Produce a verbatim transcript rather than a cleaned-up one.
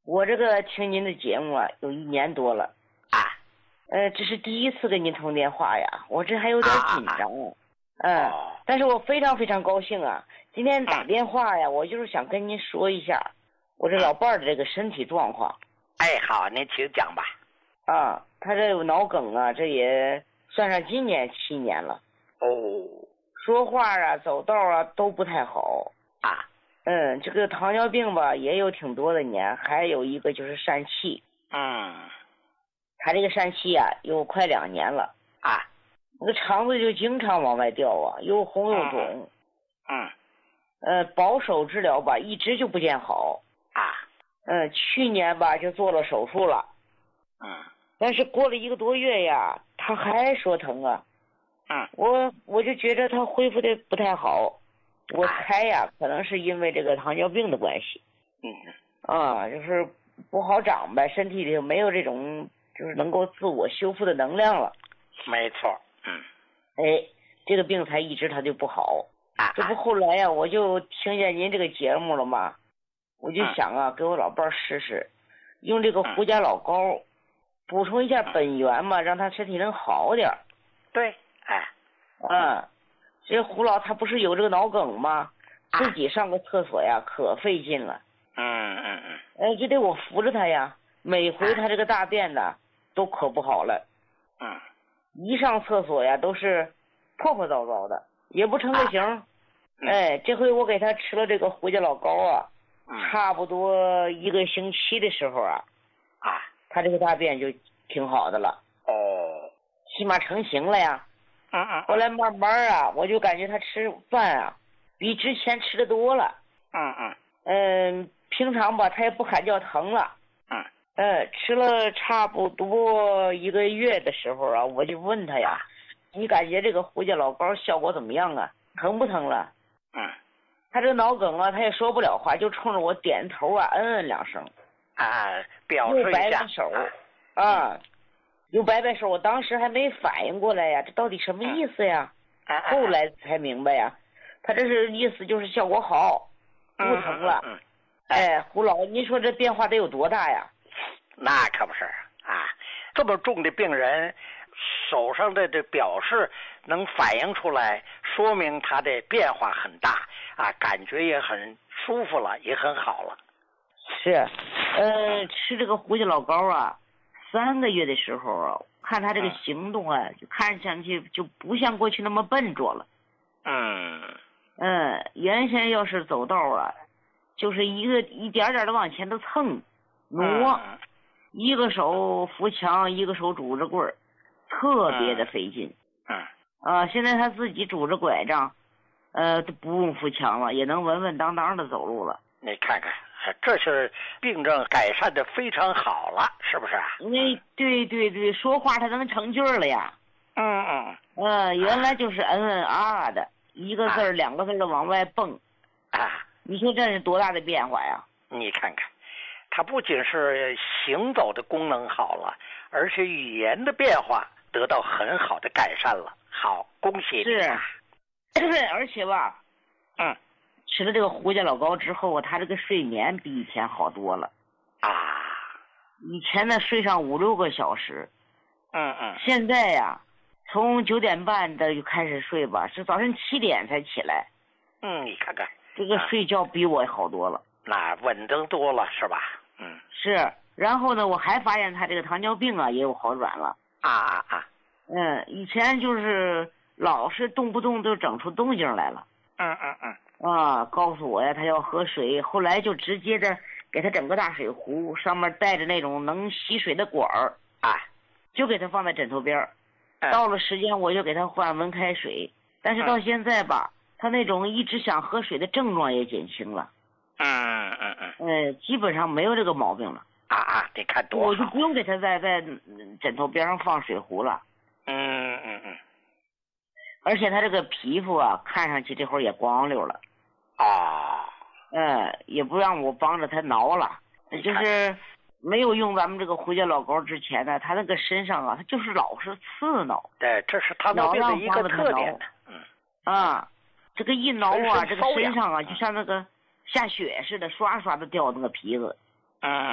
我这个听您的节目啊，有一年多了啊。 呃，这是第一次跟您通电话呀，我这还有点紧张。啊啊嗯、哦，但是我非常非常高兴啊！今天打电话呀，我就是想跟您说一下我这老伴儿的这个身体状况。 哎，好，您请讲吧。 啊，他这有脑梗啊，这也算上今年七年了。 哦， 说话啊，走道啊都不太好啊。 嗯，这个糖尿病吧也有挺多的年，还有一个就是疝气。 嗯， 他这个疝气啊，有快两年了啊。 那个肠子就经常往外掉啊，又红又肿。 嗯。 呃，保守治疗吧，一直就不见好。 啊。 嗯，去年吧就做了手术了。 嗯。 但是过了一个多月呀，他还说疼啊。 嗯。 我我就觉得他恢复的不太好，我猜呀，可能是因为这个糖尿病的关系。 嗯。 啊，就是不好长呗，身体里没有这种就是能够自我修复的能量了。 没错。嗯。 哎，这个病才一直他就不好。 啊。 这不后来呀，我就听见您这个节目了嘛，我就想啊，给我老伴儿试试，用这个胡家老膏补充一下本源嘛，让他身体能好点。 对。哎。 嗯，这胡老他不是有这个脑梗吗？自己上个厕所呀，可费劲了。 嗯嗯嗯。 哎，就得我扶着他呀，每回他这个大便呢，都可不好了。 嗯。 一上厕所呀，都是破破糟糟的，也不成个形。啊嗯、哎，这回我给他吃了这个胡家老膏啊， 嗯、 差不多一个星期的时候啊， 啊， 他这个大便就挺好的了。 哦， 起码成型了呀。 嗯嗯。 后来慢慢啊，我就感觉他吃饭啊，比之前吃的多了。 嗯嗯。 嗯，平常吧，他也不喊叫疼了。 嗯。 呃，吃了差不多一个月的时候啊，我就问他呀，你感觉这个胡家老膏效果怎么样啊？疼不疼了？ 嗯。 他这脑梗啊，他也说不了话，就冲着我点头啊，嗯嗯两声。 啊，表示一下。 又摆摆手，啊，又摆摆手。我当时还没反应过来呀，这到底什么意思呀？ 嗯、 后来才明白呀，他这是意思就是效果好，不疼了。 嗯嗯嗯、 哎，胡老，您说这变化得有多大呀？ 那可不是啊，这么重的病人手上的这表示能反映出来，说明他的变化很大啊，感觉也很舒服了，也很好了。 是，呃，吃这个胡家老膏啊，三个月的时候啊，看他这个行动啊，就看上去就不像过去那么笨拙了。 嗯。 嗯，原先要是走道啊，就是一个一点点的往前头蹭挪。 嗯， 一个手扶墙，一个手拄着棍儿，特别的费劲。 嗯。 啊，现在他自己拄着拐杖，呃，都不用扶墙了，也能稳稳当当的走路了。 你看看，这是病症改善的非常好了，是不是？ 那对对对，说话他能成句了呀。 嗯嗯。 呃，原来就是嗯嗯啊的，一个字儿、啊、两个字的往外蹦。 啊， 你说这是多大的变化呀？ 你看看。它不仅是行走的功能好了，而且语言的变化得到很好的改善了。好，恭喜你。 是，而且吧， 嗯， 吃了这个胡家老膏之后啊，他这个睡眠比以前好多了。 啊， 以前呢睡上五六个小时， 嗯嗯， 现在呀，从九点半的就开始睡吧，是早晨七点才起来。 嗯，你看看， 这个睡觉比我好多了。 那稳当多了是吧？嗯， 是，然后呢，我还发现他这个糖尿病啊也有好转了。 啊啊啊！ 嗯，以前就是老是动不动就整出动静来了。 嗯嗯嗯。 啊，告诉我呀，他要喝水，后来就直接的给他整个大水壶，上面带着那种能吸水的管儿， 啊， 就给他放在枕头边儿。 嗯、 到了时间我就给他换温开水，但是到现在吧，嗯、他那种一直想喝水的症状也减轻了。 嗯嗯嗯， 呃，基本上没有这个毛病了。 啊啊，你看多好！ 我就不用给他在在枕头边上放水壶了。 嗯嗯嗯。 而且他这个皮肤啊，看上去这会儿也光溜了。 啊。 呃，也不让我帮着他挠了，就是没有用咱们这个胡家老膏之前呢，他那个身上啊，他就是老是刺挠。 对，这是糖尿病的一个特点。 嗯。啊，这个一挠啊，这个身上啊，就像那个下雪似的，刷刷的掉那个皮子。 嗯。